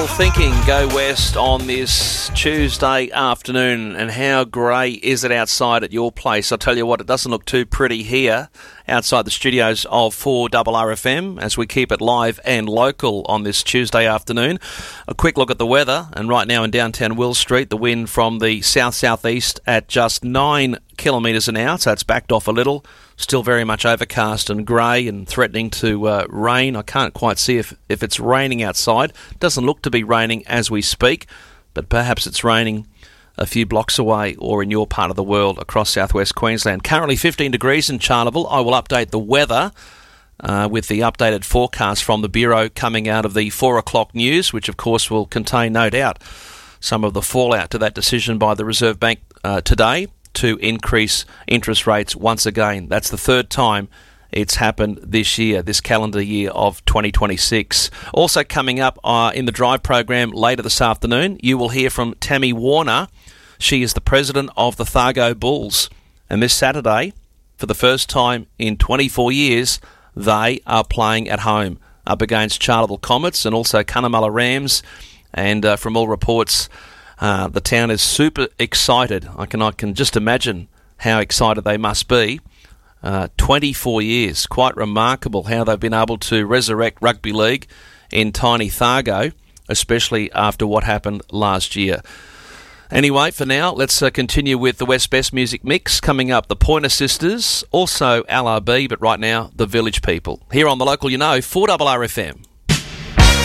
Wishful thinking, go west on this Tuesday afternoon. And how grey is it outside at your place? I'll tell you what, it doesn't look too pretty here outside the studios of 4RRFM as we keep it live and local on this Tuesday afternoon. A quick look at the weather, and right now in downtown Will Street, the wind from the south-southeast at just 9 kilometres an hour, so it's backed off a little. Still very much overcast and grey and threatening to rain. I can't quite see if it's raining outside. It doesn't look to be raining as we speak, but perhaps it's raining a few blocks away or in your part of the world across southwest Queensland. Currently 15 degrees in Charleville. I will update the weather with the updated forecast from the Bureau coming out of the 4 o'clock news, which of course will contain, no doubt, some of the fallout to that decision by the Reserve Bank today to increase interest rates once again. That's the third time it's happened this year, this calendar year of 2026. Also coming up in the Drive program later this afternoon, you will hear from Tammy Warner. She is the president of the Thargo Bulls. And this Saturday, for the first time in 24 years, they are playing at home up against Charleville Comets and also Cunnamulla Rams. And from all reports, the town is super excited. I can just imagine how excited they must be. 24 years. Quite remarkable how they've been able to resurrect rugby league in tiny Thargo, especially after what happened last year. Anyway, for now, let's continue with the West Best Music Mix. Coming up, the Pointer Sisters, also LRB, but right now, the Village People. Here on the Local You Know, 4RRFM.